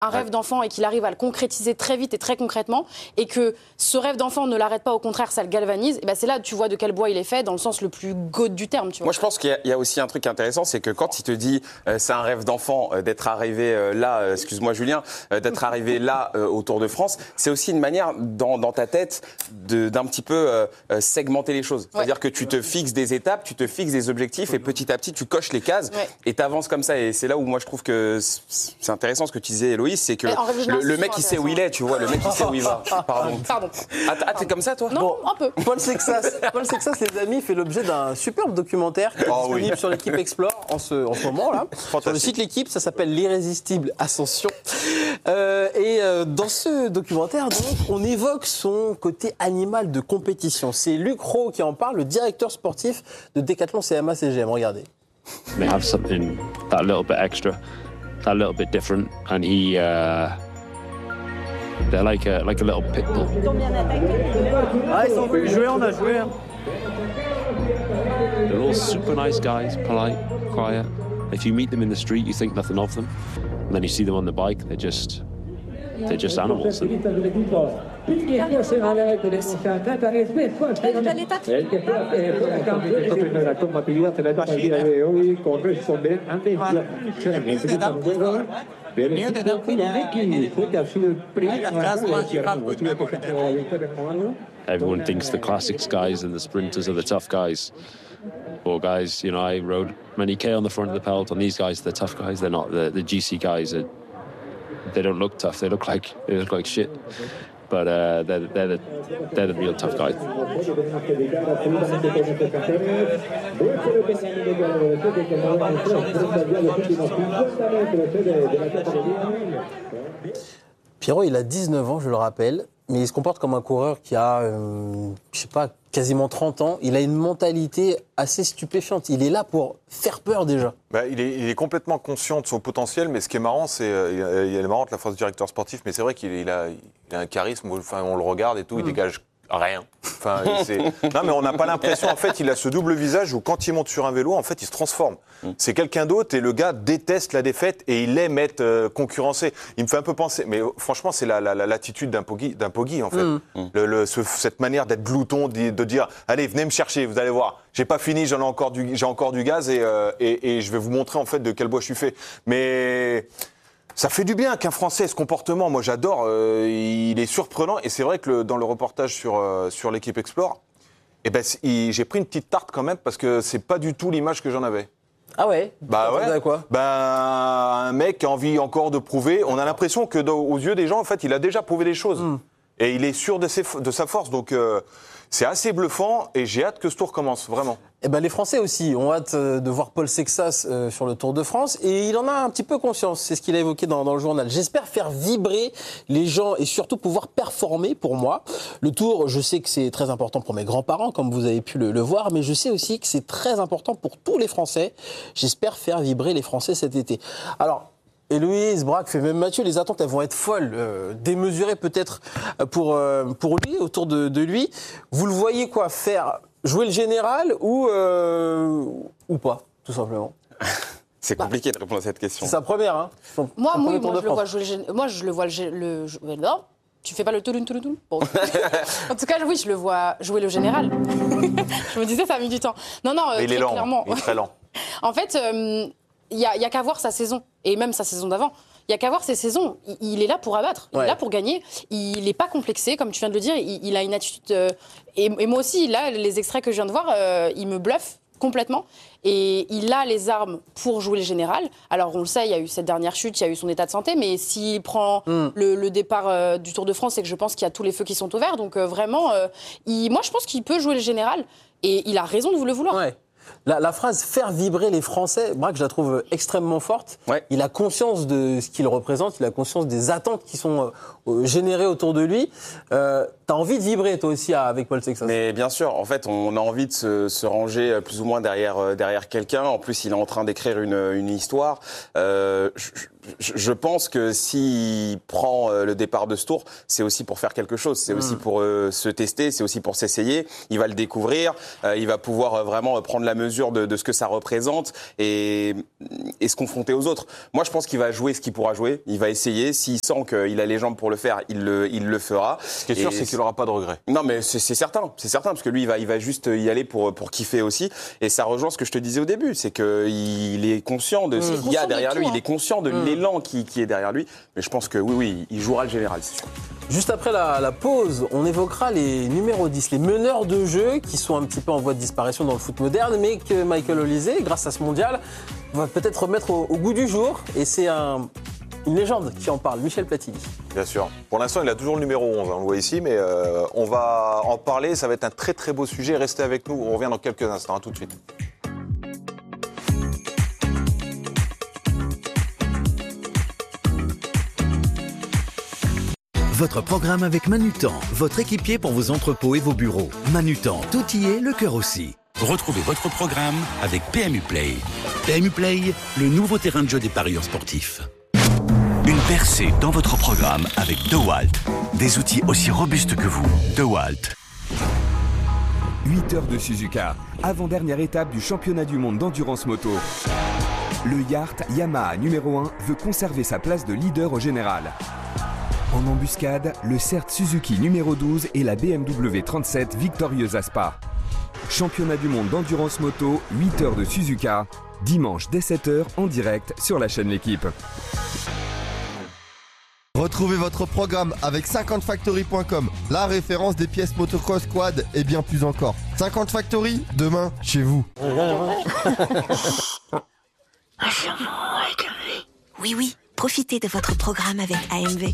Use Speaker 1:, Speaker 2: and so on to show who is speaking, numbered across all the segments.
Speaker 1: un rêve d'enfant et qu'il arrive à le concrétiser très vite et très concrètement, et que ce rêve d'enfant ne l'arrête pas, au contraire, ça le galvanise, et ben c'est là que tu vois de quel bois il est fait, dans le sens le plus goat du terme. Tu vois.
Speaker 2: Moi, je pense qu'il y a aussi un truc intéressant, c'est que quand il te dit c'est un rêve d'enfant d'être arrivé là, excuse-moi Julien, d'être arrivé là au Tour de France, c'est aussi une manière dans ta tête d'un petit peu segmenter les choses. C'est-à-dire que tu te fixes des étapes, tu te fixes des objectifs et petit à petit, tu coches les cases et tu avances comme ça. Et c'est là où moi, je trouve que c'est intéressant ce que tu disais, Héloïse, c'est que le mec, il sait où il est, tu vois, le mec, il sait où il va. Pardon. Ah, t'es comme ça, toi?
Speaker 1: Non, un peu.
Speaker 3: Paul Sexas, les amis, fait l'objet d'un superbe documentaire qui est disponible sur l'Équipe Explore en ce moment-là. Sur le site L'Équipe, ça s'appelle L'Irrésistible Ascension. Dans ce documentaire, donc, on évoque son côté animal de compétition. C'est Luc Rowe qui en parle, le directeur sportif de Decathlon CMA CGM. Regardez.
Speaker 4: They have something that little bit extra, that little bit different, and they're like a little pit bull.
Speaker 5: Ah, ils sont venus jouer, on a joué.
Speaker 4: They're all super nice guys, polite, quiet. If you meet them in the street, you think nothing of them, and then you see them on the bike, they're just animals. Everyone thinks the classics guys and the sprinters are the tough guys. Poor guys, you know, I rode many K on the front of the peloton. These guys, they're tough guys. They're not the GC guys. They don't look tough. They look like shit. But they're the real tough guys.
Speaker 3: Pierrot, il a 19 ans, je le rappelle, mais il se comporte comme un coureur qui a, je sais pas, quasiment 30 ans. Il a une mentalité assez stupéfiante. Il est là pour faire peur déjà.
Speaker 6: Il est complètement conscient de son potentiel, mais ce qui est marrant, c'est il est marrant la phrase du directeur sportif, mais c'est vrai qu'il a un charisme. Enfin, on le regarde et tout, il dégage rien. Enfin, non, mais on n'a pas l'impression. En fait, il a ce double visage où quand il monte sur un vélo, en fait, il se transforme. C'est quelqu'un d'autre et le gars déteste la défaite et il aime être concurrencé. Il me fait un peu penser, mais franchement, c'est l'attitude d'un poggy en fait. Cette manière d'être glouton, de dire, allez, venez me chercher, vous allez voir. J'ai pas fini, j'ai encore du gaz et je vais vous montrer en fait de quel bois je suis fait. Mais ça fait du bien qu'un Français ait ce comportement. Moi, j'adore. Il est surprenant. Et c'est vrai que dans le reportage sur l'Équipe Explore, j'ai pris une petite tarte quand même parce que c'est pas du tout l'image que j'en avais.
Speaker 3: Ah ouais?
Speaker 6: À quoi? Un mec qui a envie encore de prouver. On a l'impression que aux yeux des gens, en fait, il a déjà prouvé des choses. Et il est sûr de sa force. Donc, c'est assez bluffant et j'ai hâte que ce tour commence, vraiment.
Speaker 3: Les Français aussi ont hâte de voir Paul Sexas sur le Tour de France et il en a un petit peu conscience, c'est ce qu'il a évoqué dans le journal. J'espère faire vibrer les gens et surtout pouvoir performer pour moi. Le Tour, je sais que c'est très important pour mes grands-parents, comme vous avez pu le voir, mais je sais aussi que c'est très important pour tous les Français. J'espère faire vibrer les Français cet été. Alors, Héloïse, Braque, fait même Mathieu, les attentes elles vont être folles, démesurées peut-être pour lui, autour de lui. Vous le voyez quoi faire? Jouer le général ou pas, tout simplement?
Speaker 2: C'est compliqué de répondre à cette question.
Speaker 3: C'est sa première, hein?
Speaker 1: Moi, je le vois non, tu fais pas le touloun. Bon. En tout cas, oui, je le vois jouer le général. Je me disais, ça a mis du temps. Non,
Speaker 6: mais il est lent,
Speaker 1: clairement.
Speaker 6: il est très lent.
Speaker 1: En fait, il y a qu'à voir sa saison, et même sa saison d'avant. Il n'y a qu'à voir ses saisons. Il est là pour abattre, il est là pour gagner. Il n'est pas complexé, comme tu viens de le dire. Il a une attitude... et moi aussi, là, les extraits que je viens de voir, il me bluffe complètement. Et il a les armes pour jouer le général. Alors, on le sait, il y a eu cette dernière chute, il y a eu son état de santé. Mais s'il prend le départ du Tour de France, c'est que je pense qu'il y a tous les feux qui sont ouverts. Donc, vraiment, moi, je pense qu'il peut jouer le général. Et il a raison de le vouloir.
Speaker 3: Ouais. La phrase « faire vibrer les Français », Braque, je la trouve extrêmement forte. Ouais. Il a conscience de ce qu'il représente, il a conscience des attentes qui sont générées autour de lui. T'as envie de vibrer, toi aussi, avec Paul Sexas?
Speaker 2: Mais bien sûr, en fait, on a envie de se ranger plus ou moins derrière quelqu'un. En plus, il est en train d'écrire une histoire. je pense que s'il prend le départ de ce tour, c'est aussi pour faire quelque chose. C'est aussi pour se tester, c'est aussi pour s'essayer. Il va le découvrir, il va pouvoir vraiment prendre la mesure de ce que ça représente et se confronter aux autres. Moi, je pense qu'il va jouer ce qu'il pourra jouer. Il va essayer. S'il sent qu'il a les jambes pour le faire, il le fera.
Speaker 6: Ce qui est sûr, c'est qu'il n'aura pas de regrets.
Speaker 2: Non, mais c'est certain, parce que lui, il va juste y aller pour kiffer aussi. Et ça rejoint ce que je te disais au début, c'est qu'il est conscient de ce qu'il y a derrière lui. Il est conscient de l'élan qui est derrière lui. Mais je pense que oui, il jouera le général, c'est sûr.
Speaker 3: Juste après la pause, on évoquera les numéros 10, les meneurs de jeu qui sont un petit peu en voie de disparition dans le foot moderne, mais que Michael Olise, grâce à ce mondial, va peut-être remettre au goût du jour. Et c'est une légende qui en parle, Michel Platini.
Speaker 6: Bien sûr. Pour l'instant, il a toujours le numéro 11, on le voit ici, mais on va en parler. Ça va être un très très beau sujet. Restez avec nous, on revient dans quelques instants. À tout de suite.
Speaker 7: Votre programme avec Manutan, votre équipier pour vos entrepôts et vos bureaux. Manutan, tout y est, le cœur aussi.
Speaker 8: Retrouvez votre programme avec PMU Play. PMU Play, le nouveau terrain de jeu des parieurs sportifs. Une percée dans votre programme avec DeWalt. Des outils aussi robustes que vous. DeWalt.
Speaker 9: 8 heures de Suzuka, avant-dernière étape du championnat du monde d'endurance moto. Le Yacht Yamaha numéro 1 veut conserver sa place de leader au général. En embuscade, le CERT Suzuki numéro 12 et la BMW 37 victorieuse à Spa. Championnat du monde d'endurance moto, 8 heures de Suzuka, dimanche dès 7h en direct sur la chaîne L'Équipe.
Speaker 10: Retrouvez votre programme avec 50factory.com, la référence des pièces motocross, quad et bien plus encore. 50 Factory, demain, chez vous.
Speaker 11: Oui, profitez de votre programme avec AMV.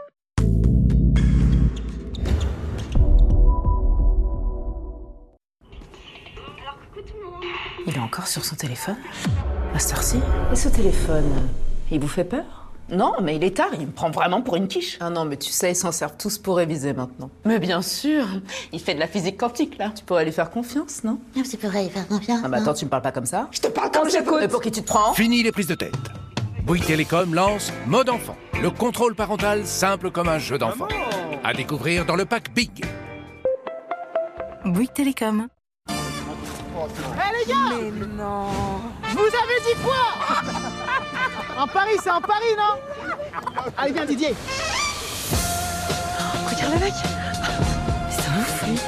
Speaker 12: Il est encore sur son téléphone à cette heure-ci. Et ce téléphone, il vous fait peur? Non, mais il est tard, il me prend vraiment pour une quiche. Ah non, mais tu sais, ils s'en servent tous pour réviser maintenant. Mais bien sûr, il fait de la physique quantique, là. Tu pourrais lui faire confiance, non?
Speaker 11: Tu pourrais lui faire confiance.
Speaker 12: Ah bah attends, tu me parles pas comme ça. Je te parle comme j'écoute. Mais pour qui tu te prends?
Speaker 13: Fini les prises de tête. Bouygues Télécom lance Mode Enfant, le contrôle parental simple comme un jeu d'enfant. À découvrir dans le pack Big.
Speaker 14: Bouygues Télécom.
Speaker 15: Les gars! Mais non! Je vous avais dit quoi? Un pari, c'est un pari, non? Allez, viens, Didier!
Speaker 14: Regarde le mec! C'est un ouf, lui!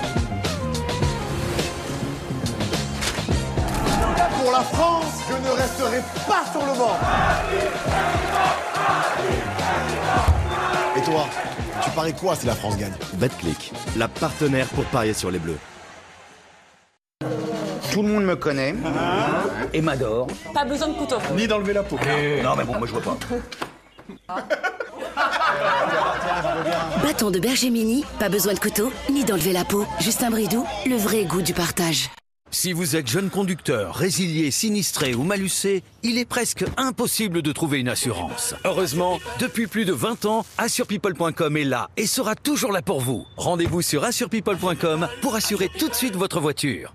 Speaker 16: Pour la France, je ne resterai pas sur le banc! Et toi, tu paries quoi si la France gagne?
Speaker 17: Betclic, la partenaire pour parier sur les Bleus.
Speaker 18: Tout le monde me connaît et m'adore.
Speaker 14: Pas besoin de couteau.
Speaker 17: Ni d'enlever la peau.
Speaker 18: Non mais bon, moi je vois pas.
Speaker 11: Bâton de berger mini, pas besoin de couteau, ni d'enlever la peau. Justin Bridou, le vrai goût du partage.
Speaker 7: Si vous êtes jeune conducteur, résilié, sinistré ou malucé, il est presque impossible de trouver une assurance. Heureusement, depuis plus de 20 ans, AssurePeople.com est là et sera toujours là pour vous. Rendez-vous sur AssurePeople.com pour assurer tout de suite votre voiture.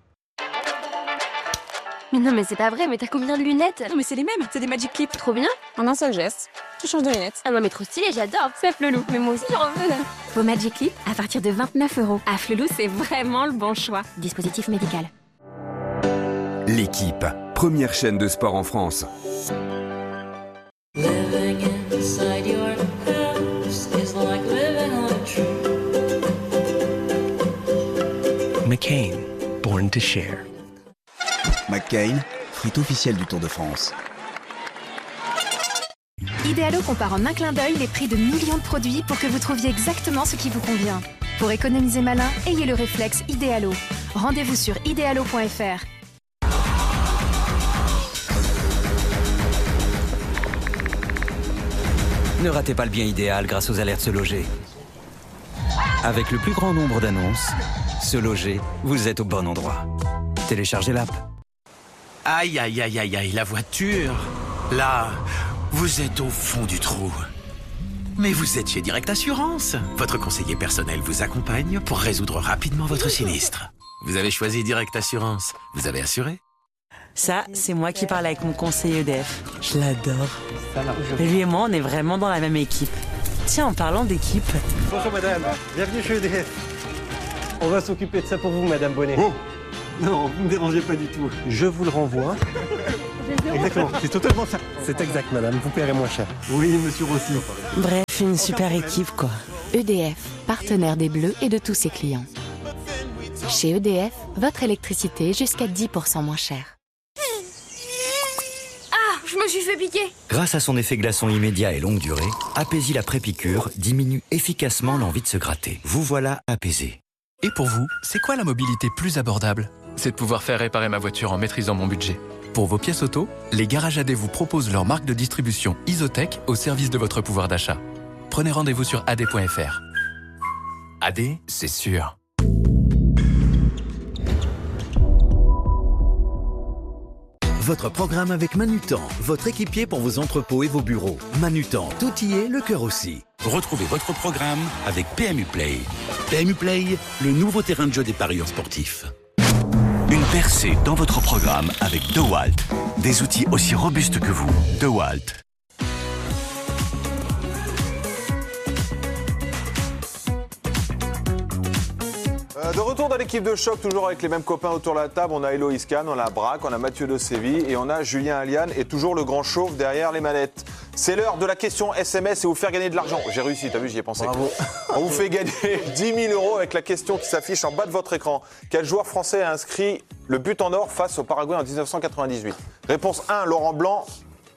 Speaker 19: Mais non, mais c'est pas vrai, mais t'as combien de lunettes?
Speaker 14: Non, mais c'est les mêmes, c'est des Magic Clip.
Speaker 19: Trop bien.
Speaker 14: En un seul geste, tu changes de lunettes.
Speaker 19: Ah non, mais trop stylé, j'adore. C'est Flelou, mais moi aussi j'en veux.
Speaker 14: Vos Magic Clip à partir de 29 €. À Flelou, c'est vraiment le bon choix.
Speaker 19: Dispositif médical.
Speaker 9: L'Équipe, première chaîne de sport en France.
Speaker 20: McCain, born to share.
Speaker 21: McCain, frite officielle du Tour de France.
Speaker 22: Idealo compare en un clin d'œil les prix de millions de produits pour que vous trouviez exactement ce qui vous convient. Pour économiser malin, ayez le réflexe Idealo. Rendez-vous sur idealo.fr.
Speaker 23: Ne ratez pas le bien idéal grâce aux alertes Se Loger. Avec le plus grand nombre d'annonces, Se Loger, vous êtes au bon endroit. Téléchargez l'app.
Speaker 8: Aïe, aïe, aïe, aïe, aïe, la voiture. Là, vous êtes au fond du trou. Mais vous êtes chez Direct Assurance. Votre conseiller personnel vous accompagne pour résoudre rapidement votre sinistre. Vous avez choisi Direct Assurance. Vous avez assuré?
Speaker 4: Ça, c'est moi qui parle avec mon conseiller EDF. Je l'adore. Lui et moi, on est vraiment dans la même équipe. Tiens, en parlant d'équipe...
Speaker 5: Bonjour madame, bienvenue chez EDF. On va s'occuper de ça pour vous, madame Bonnet. Oh. Non, vous ne me dérangez pas du tout. Je vous le renvoie. Exactement, c'est totalement ça. C'est exact, madame, vous paierez moins cher. Oui, monsieur Rossi.
Speaker 4: Bref, une super équipe, quoi.
Speaker 20: EDF, partenaire des Bleus et de tous ses clients. Chez EDF, votre électricité est jusqu'à 10% moins chère.
Speaker 19: Ah, je me suis fait piquer.
Speaker 23: Grâce à son effet glaçon immédiat et longue durée, Apaisie la pré-piqûre diminue efficacement l'envie de se gratter. Vous voilà apaisé.
Speaker 24: Et pour vous, c'est quoi la mobilité plus abordable ? C'est de pouvoir faire réparer ma voiture en maîtrisant mon budget. Pour vos pièces auto, les garages AD vous proposent leur marque de distribution Isotech au service de votre pouvoir d'achat. Prenez rendez-vous sur ad.fr. AD, c'est sûr.
Speaker 7: Votre programme avec Manutan, votre équipier pour vos entrepôts et vos bureaux. Manutan, tout y est, le cœur aussi.
Speaker 8: Retrouvez votre programme avec PMU Play. PMU Play, le nouveau terrain de jeu des parieurs sportifs. Une percée dans votre programme avec DeWalt. Des outils aussi robustes que vous. DeWalt.
Speaker 6: De retour dans l'équipe de choc, toujours avec les mêmes copains autour de la table. On a Héloïse Kahn, on a Braque, on a Mathieu de Séville et on a Julien Aliane et toujours le grand chauve derrière les manettes. C'est l'heure de la question SMS et vous faire gagner de l'argent. J'ai réussi, t'as vu, j'y ai pensé.
Speaker 3: Bravo.
Speaker 6: On vous fait gagner 10 000 € avec la question qui s'affiche en bas de votre écran. Quel joueur français a inscrit le but en or face au Paraguay en 1998 ? Réponse 1, Laurent Blanc.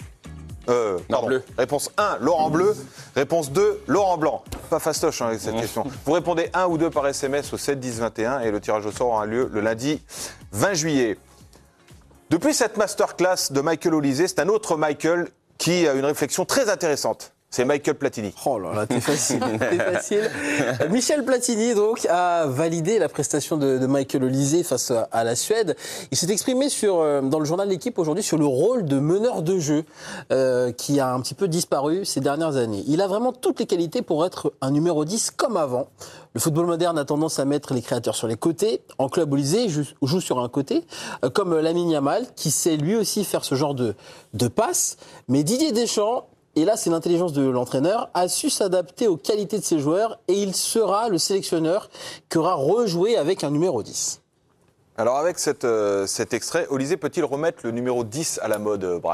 Speaker 6: Bleu. Réponse 1, Laurent Bleu. Réponse 2, Laurent Blanc. Pas fastoche avec cette question. Vous répondez 1 ou 2 par SMS au 7 10 21 et le tirage au sort aura lieu le lundi 20 juillet. Depuis cette masterclass de Michael Olysée, c'est un autre Michael qui a une réflexion très intéressante. C'est Michael Platini.
Speaker 3: Oh là là, t'es facile, t'es facile. Michel Platini, donc, a validé la prestation de Michael Olysée face à la Suède. Il s'est exprimé dans le journal de l'équipe aujourd'hui sur le rôle de meneur de jeu qui a un petit peu disparu ces dernières années. Il a vraiment toutes les qualités pour être un numéro 10 comme avant. Le football moderne a tendance à mettre les créateurs sur les côtés. En club, Olysée joue sur un côté, comme Lamine Yamal, qui sait lui aussi faire ce genre de passe. Mais Didier Deschamps, et là c'est l'intelligence de l'entraîneur, a su s'adapter aux qualités de ses joueurs et il sera le sélectionneur qui aura rejoué avec un numéro 10.
Speaker 6: Alors avec cet extrait, Olysée peut-il remettre le numéro 10 à la mode, Braque ?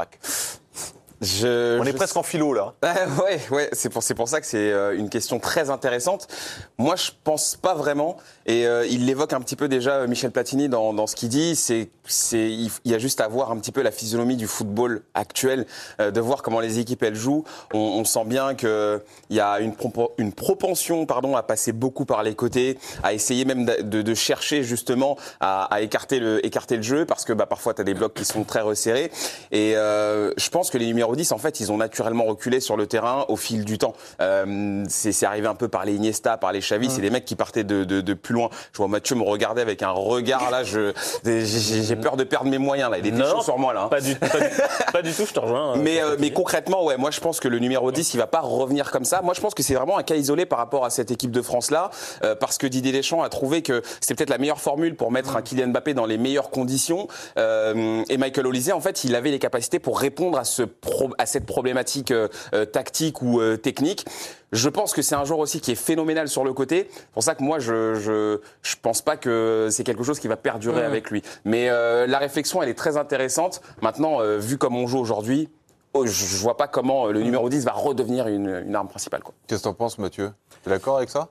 Speaker 6: On est presque en philo là.
Speaker 2: Ouais, c'est pour ça que c'est une question très intéressante. Moi, je pense pas vraiment. Et il l'évoque un petit peu déjà, Michel Platini, dans ce qu'il dit. Il y a juste à voir un petit peu la physionomie du football actuel, de voir comment les équipes elles jouent. On sent bien qu'il y a une propension, à passer beaucoup par les côtés, à essayer même de chercher justement à écarter le jeu, parce que parfois tu as des blocs qui sont très resserrés. Et je pense que les numéros 10, en fait, ils ont naturellement reculé sur le terrain au fil du temps. C'est arrivé un peu par les Iniesta, par les Xavi, c'est des mecs qui partaient de plus loin. Je vois Mathieu me regarder avec un regard là, j'ai peur de perdre mes moyens là. Il était chaud sur moi là.
Speaker 25: Pas du tout, je te rejoins.
Speaker 2: Mais concrètement, ouais, moi je pense que le numéro 10, il va pas revenir comme ça. Moi je pense que c'est vraiment un cas isolé par rapport à cette équipe de France là, parce que Didier Deschamps a trouvé que c'était peut-être la meilleure formule pour mettre un Kylian Mbappé dans les meilleures conditions. Et Michael Olysée, en fait, il avait les capacités pour répondre à cette problématique tactique ou technique. Je pense que c'est un joueur aussi qui est phénoménal sur le côté. C'est pour ça que moi, je pense pas que c'est quelque chose qui va perdurer avec lui. Mais la réflexion, elle est très intéressante. Maintenant, vu comme on joue aujourd'hui, je vois pas comment le numéro 10 va redevenir une arme principale, quoi.
Speaker 6: Qu'est-ce que t'en penses, Mathieu ? T'es d'accord avec ça ?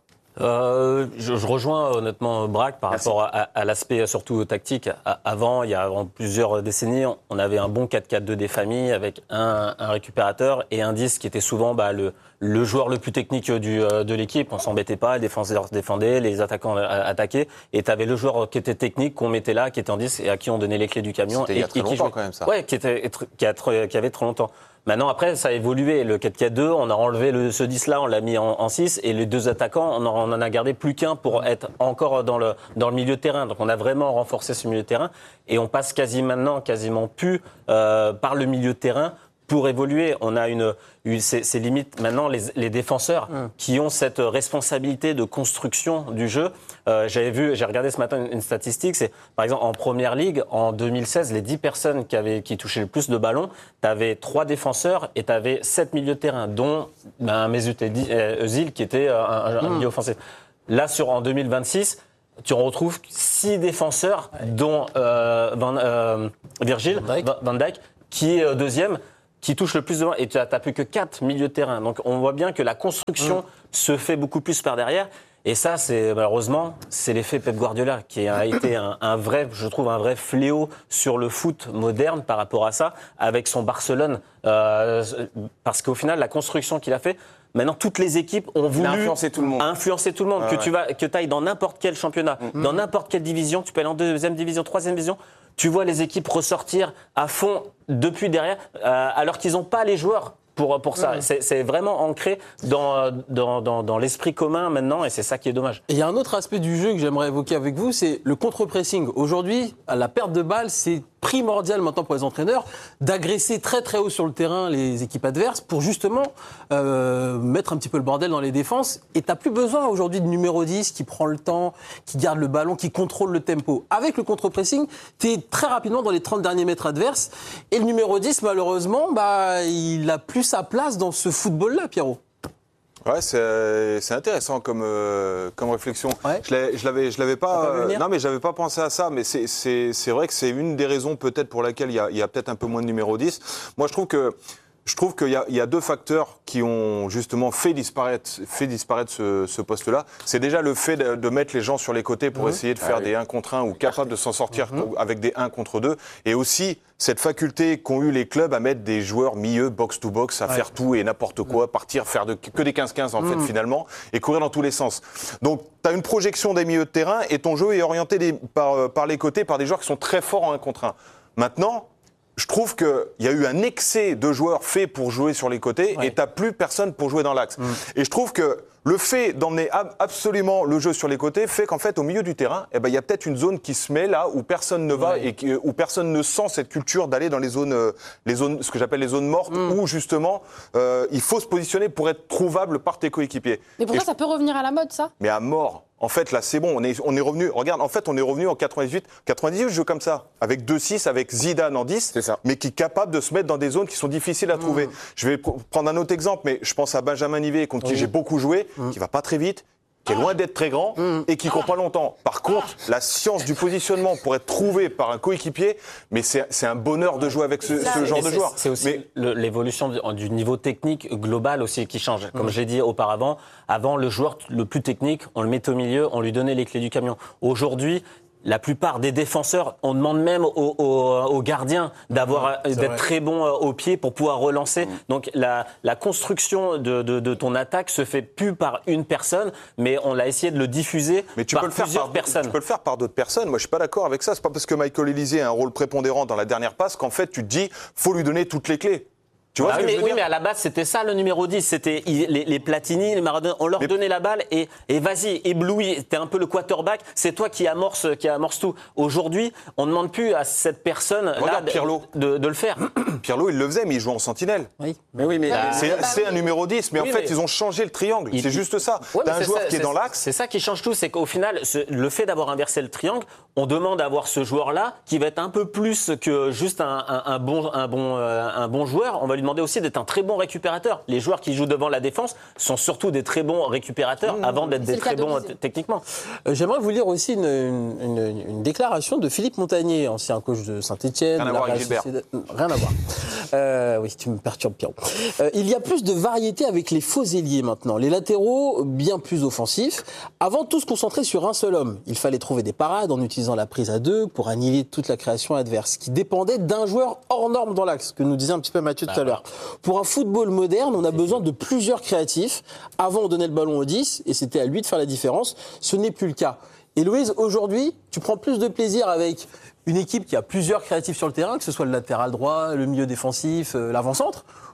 Speaker 25: Je rejoins honnêtement Braque par rapport à l'aspect surtout tactique. Avant plusieurs décennies, on avait un bon 4-4-2 des familles avec un récupérateur et un 10 qui était souvent le joueur le plus technique de l'équipe. On s'embêtait pas, les défenseurs défendaient, les attaquants attaquaient. Et tu avais le joueur qui était technique, qu'on mettait là, qui était en 10 et à qui on donnait les clés du camion.
Speaker 6: C'était il y a très longtemps quand même ça.
Speaker 25: Ouais, qui avait trop longtemps. Maintenant, après, ça a évolué. Le 4-4-2, on a enlevé ce 10-là, on l'a mis en 6. Et les deux attaquants, on en a gardé plus qu'un pour être encore dans le milieu de terrain. Donc, on a vraiment renforcé ce milieu de terrain. Et on passe quasiment plus par le milieu de terrain pour évoluer. On a c'est limite maintenant les défenseurs qui ont cette responsabilité de construction du jeu. J'ai regardé ce matin une statistique, c'est par exemple en Première Ligue, en 2016, les 10 personnes qui touchaient le plus de ballons, tu avais 3 défenseurs et tu avais 7 milieux de terrain, dont Mesut Özil qui était un milieu offensif. Là, en 2026, tu retrouves 6 défenseurs, dont Virgil van Dijk, qui est deuxième, qui touche le plus de ballons, et tu n'as plus que 4 milieux de terrain. Donc on voit bien que la construction se fait beaucoup plus par derrière. Et ça, malheureusement, c'est l'effet Pep Guardiola qui a été un vrai fléau sur le foot moderne par rapport à ça, avec son Barcelone. Parce qu'au final, la construction qu'il a fait, maintenant, toutes les équipes ont voulu influencer tout le monde. Que tu ailles dans n'importe quel championnat, dans n'importe quelle division, tu peux aller en 2e division, 3e division, tu vois les équipes ressortir à fond depuis derrière, alors qu'ils n'ont pas les joueurs pour ça. C'est vraiment ancré dans l'esprit commun maintenant, et c'est ça qui est dommage.
Speaker 3: Et il y a un autre aspect du jeu que j'aimerais évoquer avec vous, c'est le contre-pressing. Aujourd'hui, à la perte de balle, c'est primordial maintenant pour les entraîneurs d'agresser très très haut sur le terrain les équipes adverses pour justement mettre un petit peu le bordel dans les défenses. Et tu n'as plus besoin aujourd'hui de numéro 10 qui prend le temps, qui garde le ballon, qui contrôle le tempo. Avec le contre-pressing, tu es très rapidement dans les 30 derniers mètres adverses. Et le numéro 10, malheureusement, il n'a plus sa place dans ce football-là, Pierrot.
Speaker 6: Ouais, c'est intéressant comme réflexion. Ouais. Je l'avais pas. Non, mais j'avais pas pensé à ça. Mais c'est vrai que c'est une des raisons peut-être pour laquelle il y a peut-être un peu moins de numéro 10. Moi, je trouve qu'il y a 2 facteurs qui ont justement fait disparaître ce poste-là. C'est déjà le fait de mettre les gens sur les côtés pour essayer de faire des 1 contre 1 ou capable de s'en sortir avec des 1 contre 2. Et aussi cette faculté qu'ont eu les clubs à mettre des joueurs milieu, box-to-box, à faire tout et n'importe quoi, partir, faire que des 15-15 en fait finalement, et courir dans tous les sens. Donc tu as une projection des milieux de terrain et ton jeu est orienté par les côtés par des joueurs qui sont très forts en 1 contre 1. Maintenant, je trouve qu'il y a eu un excès de joueurs faits pour jouer sur les côtés et tu n'as plus personne pour jouer dans l'axe. Et je trouve que le fait d'emmener absolument le jeu sur les côtés fait qu'en fait, au milieu du terrain, il y a peut-être une zone qui se met là où personne ne va et où personne ne sent cette culture d'aller dans les zones, ce que j'appelle les zones mortes, où justement, il faut se positionner pour être trouvable par tes coéquipiers.
Speaker 1: Mais pourquoi ça peut revenir à la mode, ça ?
Speaker 6: Mais à mort. En fait, là, c'est bon, on est revenu. Regarde, en fait, on est revenu en 98, je joue comme ça, avec 2-6, avec Zidane en 10, mais qui est capable de se mettre dans des zones qui sont difficiles à trouver. Je vais prendre un autre exemple, mais je pense à Benjamin Nivet, contre qui j'ai beaucoup joué, qui va pas très vite, qui est loin d'être très grand et qui court pas longtemps. Par contre, la science du positionnement pour être trouvé par un coéquipier, mais c'est un bonheur de jouer avec ce genre de joueur.
Speaker 25: C'est aussi l'évolution du niveau technique global aussi qui change. Comme j'ai dit auparavant, avant le joueur le plus technique, on le mettait au milieu, on lui donnait les clés du camion. Aujourd'hui, la plupart des défenseurs, on demande même aux gardiens d'être très bons au pied pour pouvoir relancer. Donc la construction de ton attaque se fait plus par une personne, mais on l'a essayé de le diffuser par plusieurs personnes.
Speaker 6: Tu peux le faire par d'autres personnes. Moi, je suis pas d'accord avec ça. C'est pas parce que Michael Olise a un rôle prépondérant dans la dernière passe qu'en fait, tu te dis, faut lui donner toutes les clés. Tu vois
Speaker 25: mais à la base, c'était ça le numéro 10. C'était les Platini, les Maradona. On leur donnait la balle et vas-y, éblouis. T'es un peu le quarterback. C'est toi qui amorce tout. Aujourd'hui, on ne demande plus à cette personne-là de le faire.
Speaker 6: Pirlo, il le faisait, mais il jouait en sentinelle.
Speaker 3: Oui.
Speaker 6: C'est un numéro 10. Mais en fait, ils ont changé le triangle. C'est juste ça. T'as un joueur qui est dans l'axe.
Speaker 25: C'est ça qui change tout. C'est qu'au final, le fait d'avoir inversé le triangle, on demande à avoir ce joueur-là qui va être un peu plus que juste un bon joueur. On va lui demander aussi d'être un très bon récupérateur. Les joueurs qui jouent devant la défense sont surtout des très bons récupérateurs avant d'être des très bons techniquement.
Speaker 3: J'aimerais vous lire aussi une déclaration de Philippe Montagnier, ancien coach de Saint-Etienne.
Speaker 6: Rien à voir avec Gilbert.
Speaker 3: Rien à voir. Oui, tu me perturbes, Pierrot. Il y a plus de variété avec les faux ailiers maintenant. Les latéraux, bien plus offensifs. Avant, tout se concentrait sur un seul homme. Il fallait trouver des parades en utilisant la prise à 2 pour annihiler toute la création adverse, qui dépendait d'un joueur hors norme dans l'axe, que nous disait un petit peu Mathieu tout à l'heure. Pour un football moderne, on a besoin de plusieurs créatifs. Avant, on donnait le ballon au 10 et c'était à lui de faire la différence. Ce n'est plus le cas. Et Louise, aujourd'hui, tu prends plus de plaisir avec une équipe qui a plusieurs créatifs sur le terrain, que ce soit le latéral droit, le milieu défensif, l'avant-centre,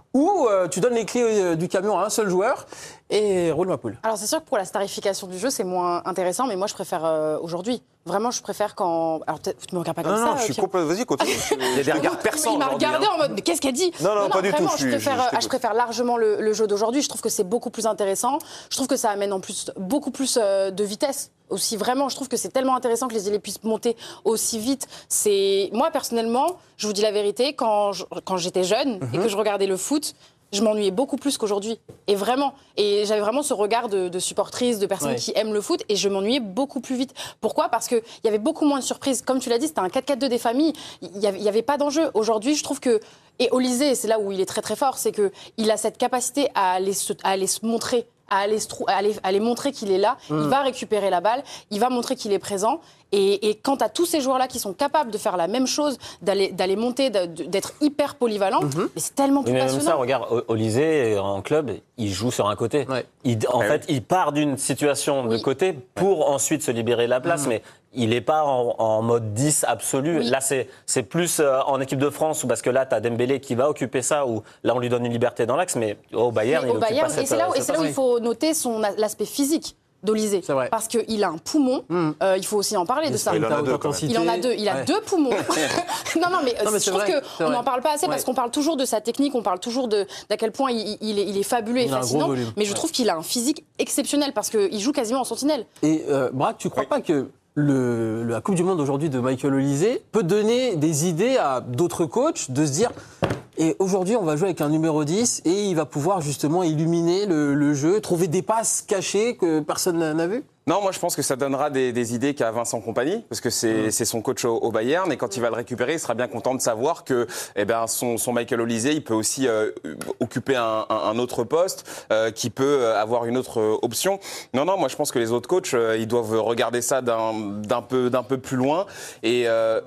Speaker 3: ou tu donnes les clés du camion à un seul joueur et roule ma poule.
Speaker 1: Alors c'est sûr que pour la starification du jeu, c'est moins intéressant, mais moi je préfère aujourd'hui. Vraiment, je préfère quand... Alors peut-être, tu me regardes pas comme ça.
Speaker 6: Non, je suis complètement... Vas-y, continue. Il y a des regards perçants.
Speaker 1: Il m'a regardé en mode, mais qu'est-ce qu'elle dit?
Speaker 6: Non, pas du tout.
Speaker 1: Je préfère largement le jeu d'aujourd'hui. Je trouve que c'est beaucoup plus intéressant. Je trouve que ça amène en plus beaucoup plus de vitesse. Aussi, vraiment, je trouve que c'est tellement intéressant que les élèves puissent monter aussi vite. Moi, personnellement, je vous dis la vérité, quand j'étais jeune et que je regardais le foot, je m'ennuyais beaucoup plus qu'aujourd'hui. Et vraiment. Et j'avais vraiment ce regard de supportrice, de personnes qui aiment le foot. Et je m'ennuyais beaucoup plus vite. Pourquoi ? Parce qu'il y avait beaucoup moins de surprises. Comme tu l'as dit, c'était un 4-4-2 des familles. Il n'y avait pas d'enjeu. Aujourd'hui, je trouve que... Et Olysée, c'est là où il est très très fort, c'est qu'il a cette capacité à aller se montrer, à aller montrer qu'il est là. Il va récupérer la balle, il va montrer qu'il est présent. Et quand tu as tous ces joueurs-là qui sont capables de faire la même chose, d'aller monter, d'être hyper polyvalents, mais c'est tellement plus passionnant.
Speaker 25: Même ça, regarde, Olysée, en club, il joue sur un côté. En fait, il part d'une situation de côté pour ensuite se libérer de la place, mais il n'est pas en mode 10 absolu. Là, c'est plus en équipe de France, parce que là, tu as Dembélé qui va occuper ça, où là, on lui donne une liberté dans l'axe, mais au Bayern, il n'occupe pas cette...
Speaker 1: Et c'est là où il faut noter l'aspect physique d'Olysée, parce qu'il a un poumon, il faut aussi en parler de ça.
Speaker 6: Il en a deux,
Speaker 1: il a deux poumons. non, mais je trouve qu'on n'en parle pas assez parce qu'on parle toujours de sa technique, on parle toujours d'à quel point il est fabuleux et fascinant, mais je trouve qu'il a un physique exceptionnel parce qu'il joue quasiment en sentinelle.
Speaker 3: Et Braque, tu crois pas que la Coupe du Monde aujourd'hui de Michael Olysée peut donner des idées à d'autres coachs de se dire... Et aujourd'hui, on va jouer avec un numéro 10 et il va pouvoir justement illuminer le jeu, trouver des passes cachées que personne n'a vues.
Speaker 2: Non, moi je pense que ça donnera des idées qu'à Vincent Kompany, parce que c'est son coach au Bayern, et quand il va le récupérer, il sera bien content de savoir que son Michael Olysée, il peut aussi occuper un autre poste, qui peut avoir une autre option. Non, moi je pense que les autres coachs, ils doivent regarder ça d'un peu plus loin, et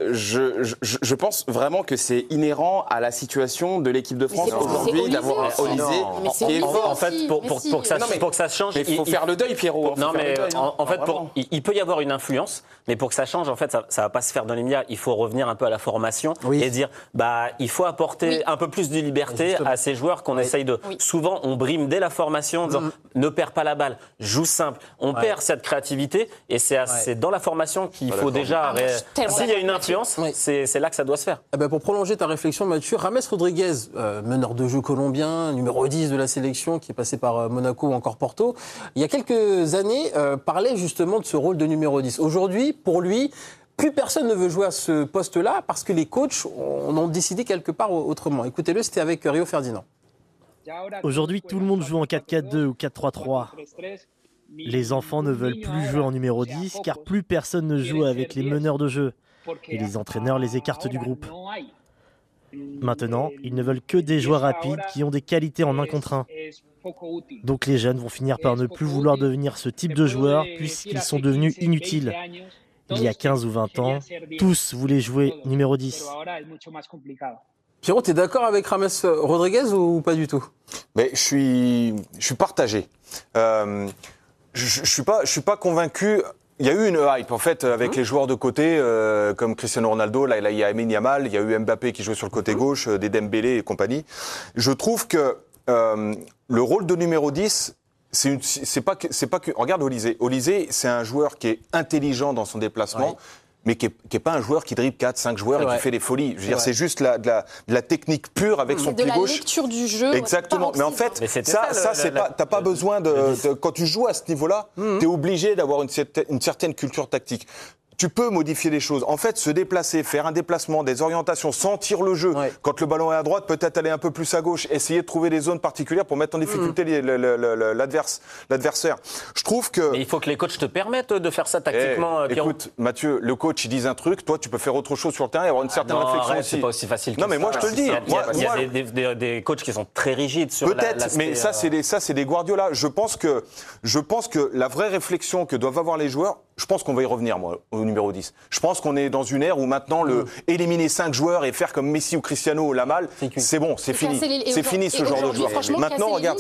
Speaker 2: je pense vraiment que c'est inhérent à la situation de l'équipe de France aujourd'hui d'avoir un Olysée qui est fort.
Speaker 25: En fait, pour que ça change,
Speaker 2: il faut faire le deuil, Pierrot.
Speaker 25: Non, mais en fait, il peut y avoir une influence, mais pour que ça change, en fait, ça va pas se faire dans l'immédiat. Il faut revenir un peu à la formation et dire, il faut apporter un peu plus de liberté à ces joueurs qu'on essaye de. Souvent, on brime dès la formation en disant, ne perds pas la balle, joue simple. On perd cette créativité et c'est dans la formation qu'il faut déjà. S'il y a une influence, c'est là que ça doit se faire.
Speaker 3: Pour prolonger ta réflexion, Mathieu, James Rodriguez, meneur de jeu colombien, numéro 10 de la sélection, qui est passé par Monaco ou encore Porto, il y a quelques années, parlait justement de ce rôle de numéro 10. Aujourd'hui, pour lui, plus personne ne veut jouer à ce poste-là parce que les coachs en ont décidé quelque part autrement. Écoutez-le, c'était avec Rio Ferdinand.
Speaker 10: Aujourd'hui, tout le monde joue en 4-4-2 ou 4-3-3. Les enfants ne veulent plus jouer en numéro 10 car plus personne ne joue avec les meneurs de jeu et les entraîneurs les écartent du groupe. Maintenant, ils ne veulent que des joueurs rapides qui ont des qualités en 1 contre 1. Donc les jeunes vont finir par ne plus vouloir devenir ce type de joueurs puisqu'ils sont devenus inutiles. Il y a 15 ou 20 ans, tous voulaient jouer numéro 10.
Speaker 3: Pierrot, tu es d'accord avec James Rodriguez ou pas du tout ?
Speaker 6: Mais je suis partagé. Je suis pas convaincu. Il y a eu une hype, en fait, avec les joueurs de côté, comme Cristiano Ronaldo, là, il y a Lamine Yamal, il y a eu Mbappé qui jouait sur le côté gauche, des Dembélé et compagnie. Je trouve que le rôle de numéro 10, c'est pas que... Regarde Olysée. Olysée, c'est un joueur qui est intelligent dans son déplacement, mais qui est pas un joueur qui dribble 4-5 joueurs et qui fait des folies. Je veux dire, c'est juste de la technique pure avec son pied gauche.
Speaker 1: C'est de la lecture du jeu.
Speaker 6: Exactement. Mais en fait, t'as pas besoin de... Quand tu joues à ce niveau-là, t'es obligé d'avoir une certaine culture tactique. Tu peux modifier les choses. En fait, se déplacer, faire un déplacement, des orientations, sentir le jeu. Quand le ballon est à droite, peut-être aller un peu plus à gauche. Essayer de trouver des zones particulières pour mettre en difficulté l'adversaire. Je trouve que...
Speaker 25: Mais il faut que les coachs te permettent de faire ça tactiquement, Pierrot.
Speaker 6: Écoute, Mathieu, le coach, il dit un truc. Toi, tu peux faire autre chose sur le terrain et avoir une certaine réflexion aussi.
Speaker 25: C'est pas aussi facile que
Speaker 6: ça. Non, mais moi, je te le dis.
Speaker 25: Il y a des coachs qui sont très rigides sur
Speaker 6: peut-être, mais ça, c'est des Guardiola. Je pense que la vraie réflexion que doivent avoir les joueurs, Je pense qu'on va y revenir, moi, au numéro 10. Je pense qu'on est dans une ère où maintenant, éliminer 5 joueurs et faire comme Messi ou Cristiano ou Lamal, c'est bon, c'est fini. C'est fini ce genre de joueur. Maintenant, regarde,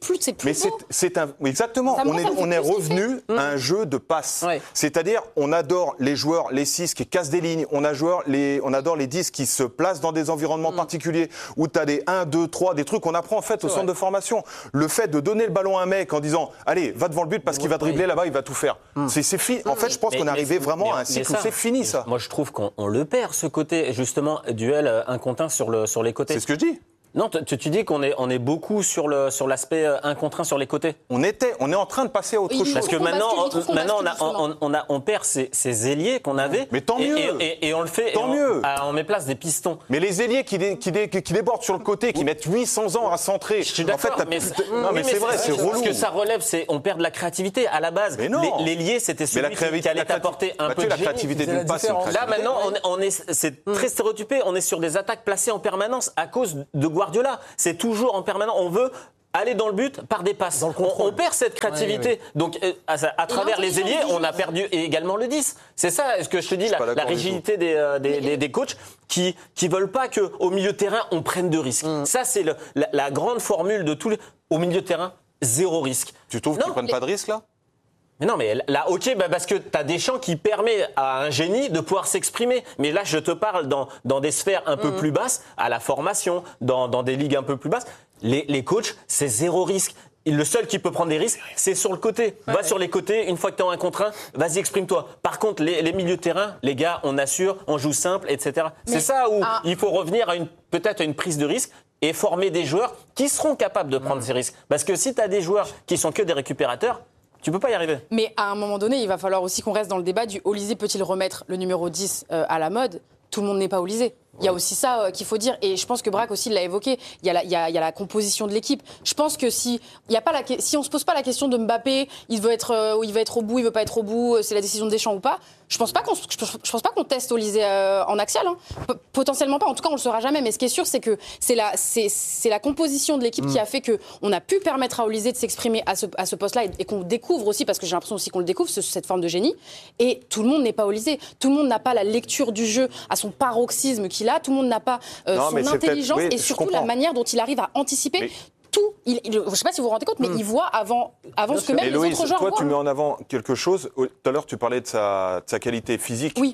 Speaker 6: exactement, on est revenu à un jeu de passe. Ouais. C'est-à-dire, on adore les joueurs, les 6 qui cassent des lignes, on adore les 10 qui se placent dans des environnements particuliers, où tu as des 1, 2, 3, des trucs qu'on apprend en fait au centre de formation. Le fait de donner le ballon à un mec en disant, allez, va devant le but parce qu'il va dribbler là-bas, il va tout faire. C'est fini. En fait, je pense qu'on est arrivé vraiment à un cycle où c'est fini, ça.
Speaker 25: Moi, je trouve qu'on le perd, ce côté, justement, duel 1 contre 1 sur les côtés.
Speaker 6: C'est ce que je dis.
Speaker 25: Non, tu dis qu'on est beaucoup sur l'aspect 1 contre 1 sur les côtés.
Speaker 6: On est en train de passer à autre chose.
Speaker 25: Parce que maintenant on perd ces ailiers qu'on avait.
Speaker 6: Mais tant mieux.
Speaker 25: Et on le fait.
Speaker 6: Tant mieux.
Speaker 25: On met place des pistons.
Speaker 6: Mais les ailiers qui débordent sur le côté, qui mettent 800 ans à centrer.
Speaker 25: Je suis d'accord.
Speaker 6: En fait, non, mais c'est vrai, c'est relou.
Speaker 25: Ce que ça relève, c'est on perd de la créativité à la base.
Speaker 6: Mais non.
Speaker 25: L'ailier, c'était celui qui allait t'apporter un peu de
Speaker 6: la créativité d'une passe.
Speaker 25: Là maintenant, c'est très stéréotypé. On est sur des attaques placées en permanence à cause de Guardiola. C'est toujours en permanence. On veut aller dans le but par des passes. On perd cette créativité. Donc, à travers les ailiers, on a perdu également le 10. C'est ça, ce que je te dis, la rigidité des coachs qui veulent pas qu'au milieu de terrain, on prenne de risques. Ça, c'est la grande formule de tous les... Au milieu de terrain, 0 risque.
Speaker 6: Tu trouves qu'ils ne prennent pas de risques, là ?
Speaker 25: Mais non, mais là, ok, parce que tu as des champs qui permettent à un génie de pouvoir s'exprimer. Mais là, je te parle dans des sphères un peu plus basses, à la formation, dans des ligues un peu plus basses. Les coachs, c'est 0 risque. Le seul qui peut prendre des risques, c'est sur le côté. Va sur les côtés, une fois que tu es en 1 contre 1, vas-y, exprime-toi. Par contre, les milieux de terrain, les gars, on assure, on joue simple, etc. C'est ça où il faut revenir peut-être à une prise de risque et former des joueurs qui seront capables de prendre ces risques. Parce que si tu as des joueurs qui sont que des récupérateurs, tu peux pas y arriver.
Speaker 1: Mais à un moment donné, il va falloir aussi qu'on reste dans le débat du Olysée peut-il remettre le numéro 10 à la mode ? Tout le monde n'est pas Olysée. Il y a aussi ça qu'il faut dire. Et je pense que Braque aussi l'a évoqué. Il y a la composition de l'équipe. Je pense que si on ne se pose pas la question de Mbappé, il veut être au bout, il veut pas être au bout, c'est la décision de Deschamps ou pas, je pense pas qu'on teste Olysée en axial. Potentiellement pas. En tout cas, on le saura jamais. Mais ce qui est sûr, c'est que c'est la composition de l'équipe qui a fait qu'on a pu permettre à Olysée de s'exprimer à ce poste-là et qu'on découvre aussi, parce que j'ai l'impression aussi qu'on le découvre, cette forme de génie. Et tout le monde n'est pas Olysée. Tout le monde n'a pas la lecture du jeu à son paroxysme qu'il a. Tout le monde n'a pas son intelligence et surtout la manière dont il arrive à anticiper tout. Je ne sais pas si vous vous rendez compte, mais il voit avant ce que même les autres joueurs voient.
Speaker 6: Toi, tu mets en avant quelque chose. Tout à l'heure, tu parlais de sa qualité physique.
Speaker 1: Oui.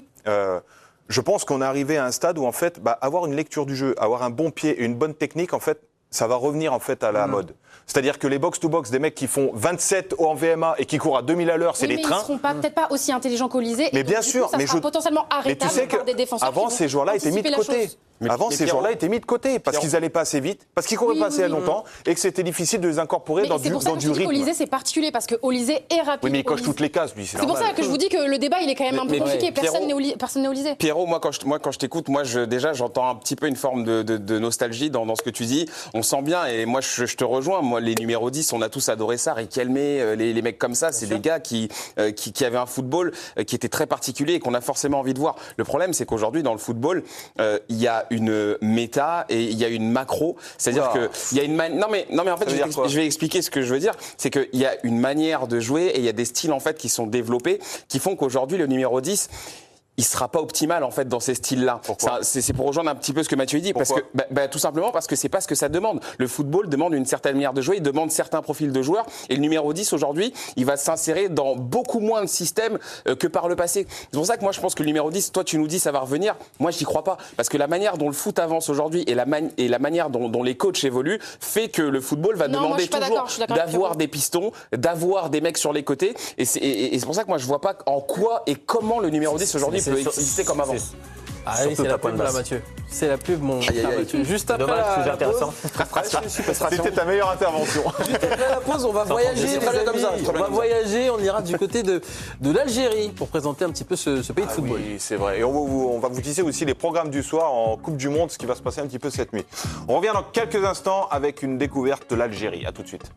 Speaker 6: Je pense qu'on est arrivé à un stade où, en fait, avoir une lecture du jeu, avoir un bon pied et une bonne technique, en fait, ça va revenir en fait à la mode. C'est-à-dire que les box-to-box, des mecs qui font 27 en VMA et qui courent à 2000 à l'heure, c'est des trains.
Speaker 1: Ils ne seront peut-être pas aussi intelligents qu'Olysée.
Speaker 6: Mais bien sûr,
Speaker 1: ça sera potentiellement arrêtable par des défenseurs.
Speaker 6: Avant, ces joueurs-là étaient mis de côté. Ces joueurs-là étaient mis de côté parce qu'ils n'allaient pas assez vite, parce qu'ils couraient pas assez longtemps et que c'était difficile de les incorporer dans du rythme. C'est pour ça que Olysée,
Speaker 1: c'est particulier parce que Olysée est rapide.
Speaker 6: Oui, mais il coche toutes les cases, lui.
Speaker 1: C'est pour ça que je vous dis que le débat, il est quand même un peu compliqué. Personne n'est Olysée.
Speaker 2: Pierrot, moi, quand je t'écoute, déjà, j'entends un petit peu une forme de nostalgie dans ce que tu dis. On sent bien, et moi, je te rejoins. Moi, les numéros 10, on a tous adoré ça. Riquelme, les mecs comme ça, c'est des gars qui avaient un football qui était très particulier et qu'on a forcément envie de voir. Le problème, c'est qu'aujourd'hui, dans le football, il y a une méta et il y a une macro. C'est-à-dire que il y a une non mais en fait, je vais expliquer ce que je veux dire. C'est qu'il y a une manière de jouer et il y a des styles en fait qui sont développés qui font qu'aujourd'hui, le numéro 10, il sera pas optimal en fait dans ces styles-là. C'est pour rejoindre un petit peu ce que Mathieu dit, parce que tout simplement parce que c'est pas ce que ça demande. Le football demande une certaine manière de jouer, il demande certains profils de joueurs, et le numéro 10 aujourd'hui, il va s'insérer dans beaucoup moins de systèmes que par le passé. C'est pour ça que moi je pense que le numéro 10, toi tu nous dis ça va revenir, moi j'y crois pas, parce que la manière dont le foot avance aujourd'hui et la manière dont les coachs évoluent fait que le football va demander toujours d'avoir des pistons, d'avoir des mecs sur les côtés, et c'est pour ça que moi je vois pas en quoi et comment le numéro 10 aujourd'hui peut exister comme avant.
Speaker 3: Ah oui, c'est la pub là, Mathieu. C'est la pub, mon Mathieu. Juste après la pause.
Speaker 6: C'était ta meilleure intervention.
Speaker 3: Juste après la pause, on va voyager, les amis. On va voyager, on ira du côté de l'Algérie pour présenter un petit peu ce pays de football.
Speaker 6: Oui, c'est vrai. Et on va vous teaser aussi les programmes du soir en Coupe du Monde, ce qui va se passer un petit peu cette nuit. On revient dans quelques instants avec une découverte de l'Algérie. À tout de suite.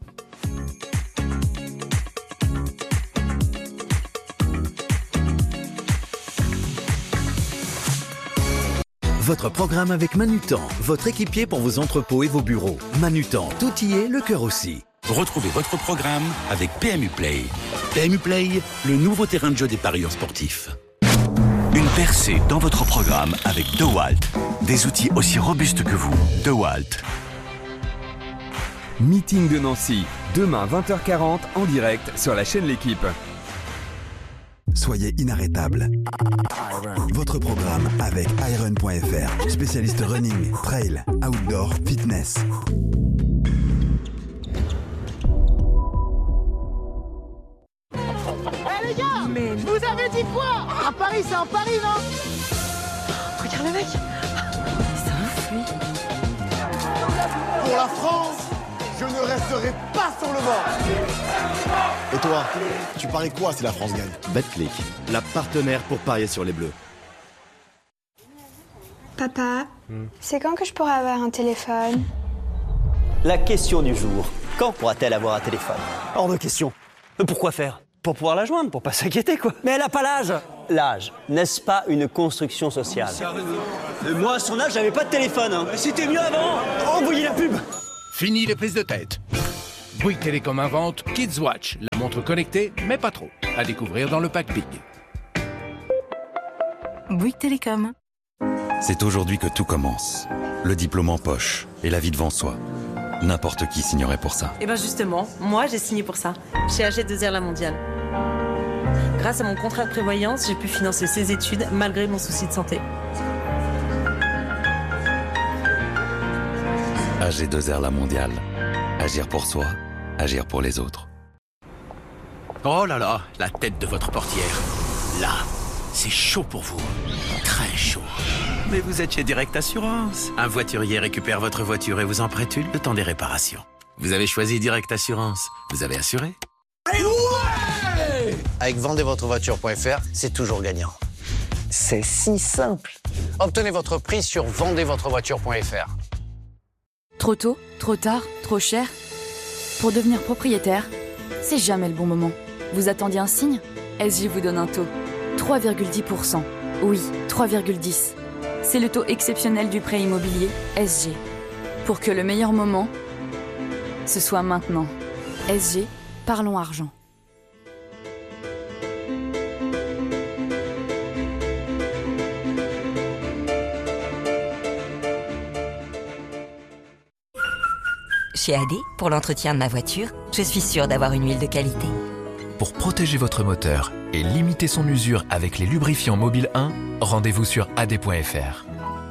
Speaker 7: Votre programme avec Manutan, votre équipier pour vos entrepôts et vos bureaux. Manutan, tout y est, le cœur aussi.
Speaker 8: Retrouvez votre programme avec PMU Play. PMU Play, le nouveau terrain de jeu des parieurs sportifs. Une percée dans votre programme avec DeWalt. Des outils aussi robustes que vous. DeWalt.
Speaker 9: Meeting de Nancy, demain 20h40 en direct sur la chaîne L'Équipe.
Speaker 21: Soyez inarrêtable. Votre programme avec iron.fr, spécialiste running, trail, outdoor, fitness.
Speaker 12: Les gars, je vous avais dit quoi? À Paris, c'est un pari, non? Regarde le mec.
Speaker 4: C'est un fruit.
Speaker 13: Pour la France, je ne resterai pas sur le banc.
Speaker 15: Et toi, tu paries quoi si la France gagne?
Speaker 16: Betclic, la partenaire pour parier sur les Bleus.
Speaker 17: Papa, c'est quand que je pourrai avoir un téléphone?
Speaker 26: La question du jour. Quand pourra-t-elle avoir un téléphone? Hors de question. Pourquoi faire? Pour pouvoir la joindre, pour pas s'inquiéter, quoi. Mais elle a pas l'âge. L'âge, n'est-ce pas une construction sociale? Moi, à son âge, j'avais pas de téléphone. Hein. C'était mieux avant. Envoyez la pub.
Speaker 27: Fini les prises de tête. Bouygues Télécom invente Kids Watch, la montre connectée, mais pas trop. À découvrir dans le pack Big.
Speaker 4: Bouygues Télécom.
Speaker 23: C'est aujourd'hui que tout commence. Le diplôme en poche et la vie devant soi. N'importe qui signerait pour ça.
Speaker 4: Et bien justement, moi j'ai signé pour ça, chez AG2R La Mondiale. Grâce à mon contrat de prévoyance, j'ai pu financer ses études malgré mon souci de santé.
Speaker 23: AG2R La Mondiale. Agir pour soi, agir pour les autres.
Speaker 27: Oh là là, la tête de votre portière. Là, c'est chaud pour vous. Très chaud.
Speaker 23: Mais vous êtes chez Direct Assurance. Un voiturier récupère votre voiture et vous en prête une le temps des réparations. Vous avez choisi Direct Assurance. Vous avez assuré?
Speaker 28: Avec vendezvotrevoiture.fr, c'est toujours gagnant. C'est si simple. Obtenez votre prix sur vendezvotrevoiture.fr.
Speaker 29: Trop tôt, trop tard, trop cher. Pour devenir propriétaire, c'est jamais le bon moment. Vous attendiez un signe? SG vous donne un taux. 3,10%. Oui, 3,10%. C'est le taux exceptionnel du prêt immobilier SG. Pour que le meilleur moment, ce soit maintenant. SG, parlons argent.
Speaker 30: Chez AD, pour l'entretien de ma voiture, je suis sûre d'avoir une huile de qualité.
Speaker 24: Pour protéger votre moteur et limiter son usure avec les lubrifiants Mobile 1, rendez-vous sur ad.fr.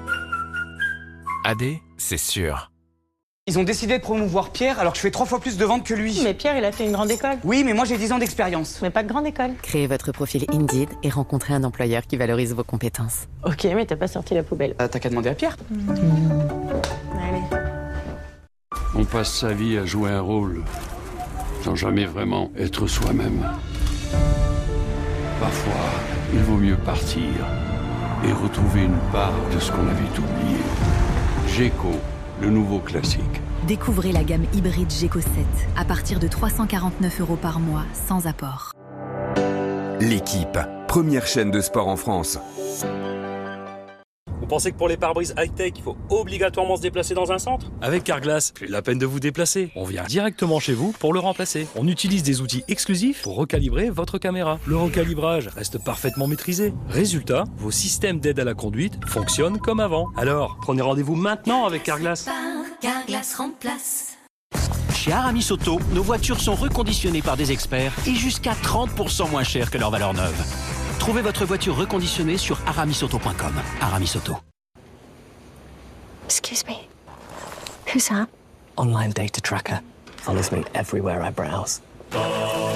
Speaker 24: AD, c'est sûr.
Speaker 31: Ils ont décidé de promouvoir Pierre alors que je fais 3 fois plus de ventes que lui.
Speaker 32: Mais Pierre, il a fait une grande école.
Speaker 31: Oui, mais moi j'ai 10 ans d'expérience.
Speaker 32: Mais pas de grande école.
Speaker 20: Créez votre profil Indeed et rencontrez un employeur qui valorise vos compétences.
Speaker 32: Ok, mais t'as pas sorti la poubelle.
Speaker 31: T'as qu'à demander à Pierre.
Speaker 32: Allez.
Speaker 33: On passe sa vie à jouer un rôle sans jamais vraiment être soi-même. Parfois, il vaut mieux partir et retrouver une part de ce qu'on avait oublié. Geco, le nouveau classique.
Speaker 22: Découvrez la gamme hybride Geco 7 à partir de 349 € par mois sans apport.
Speaker 9: L'Équipe, première chaîne de sport en France.
Speaker 34: Vous pensez que pour les pare-brises high-tech, il faut obligatoirement se déplacer dans un centre? Avec Carglass, plus la peine de vous déplacer. On vient directement chez vous pour le remplacer. On utilise des outils exclusifs pour recalibrer votre caméra. Le recalibrage reste parfaitement maîtrisé. Résultat, vos systèmes d'aide à la conduite fonctionnent comme avant. Alors, prenez rendez-vous maintenant avec Carglass.
Speaker 11: Carglass remplace.
Speaker 35: Chez Aramis Auto, nos voitures sont reconditionnées par des experts et jusqu'à 30% moins chères que leur valeur neuve. Trouvez votre voiture reconditionnée sur aramisauto.com. Aramis Auto.
Speaker 19: Excuse me. Who's that?
Speaker 26: Online data tracker. Follows me everywhere I browse.